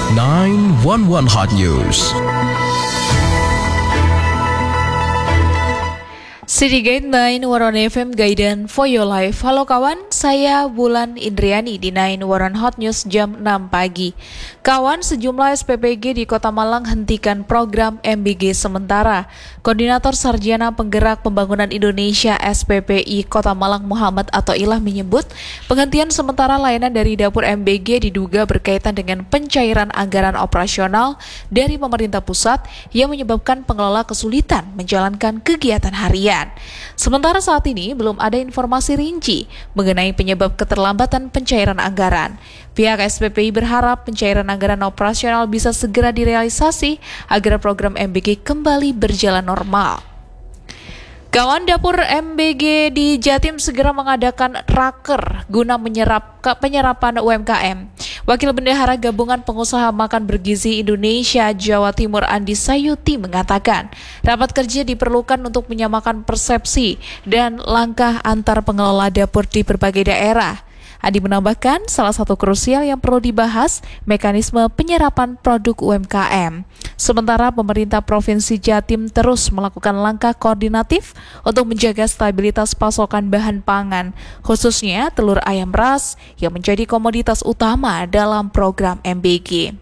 911 Hot News. Citygate 911 FM Guidance for Your Life. Halo kawan, saya Wulan Indriani di 911 Hot News jam 6 pagi. Kawan, sejumlah SPPG di Kota Malang hentikan program MBG sementara. Koordinator Sarjana Penggerak Pembangunan Indonesia SPPI Kota Malang Muhammad Athoillah menyebut penghentian sementara layanan dari dapur MBG diduga berkaitan dengan pencairan anggaran operasional dari pemerintah pusat yang menyebabkan pengelola kesulitan menjalankan kegiatan harian. Sementara saat ini belum ada informasi rinci mengenai penyebab keterlambatan pencairan anggaran. Pihak SPPI berharap pencairan anggaran operasional bisa segera direalisasi agar program MBG kembali berjalan normal. Kawan, dapur MBG di Jatim segera mengadakan raker guna penyerapan UMKM. Wakil Bendahara Gabungan Pengusaha Makan Bergizi Indonesia Jawa Timur Andi Sayuti mengatakan, rapat kerja diperlukan untuk menyamakan persepsi dan langkah antar pengelola dapur di berbagai daerah. Andi menambahkan, salah satu krusial yang perlu dibahas, mekanisme penyerapan produk UMKM. Sementara pemerintah Provinsi Jatim terus melakukan langkah koordinatif untuk menjaga stabilitas pasokan bahan pangan, khususnya telur ayam ras yang menjadi komoditas utama dalam program MBG.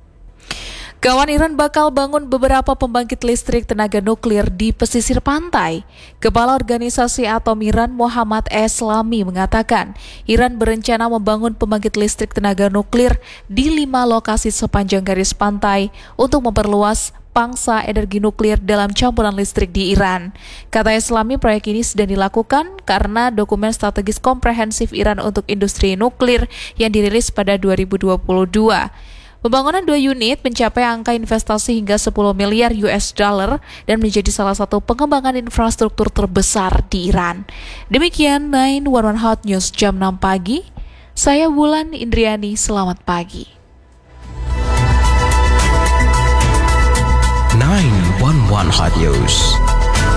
Kawan, Iran bakal bangun beberapa pembangkit listrik tenaga nuklir di pesisir pantai. Kepala Organisasi Atom Iran Muhammad Eslami mengatakan, Iran berencana membangun pembangkit listrik tenaga nuklir di 5 lokasi sepanjang garis pantai untuk memperluas pangsa energi nuklir dalam campuran listrik di Iran. Kata Eslami, proyek ini sedang dilakukan karena dokumen strategis komprehensif Iran untuk industri nuklir yang dirilis pada 2022. Pembangunan 2 unit mencapai angka investasi hingga 10 miliar US dollar dan menjadi salah satu pengembangan infrastruktur terbesar di Iran. Demikian 911 Hot News jam 6 pagi. Saya Wulan Indriani, selamat pagi. 911 Hot News.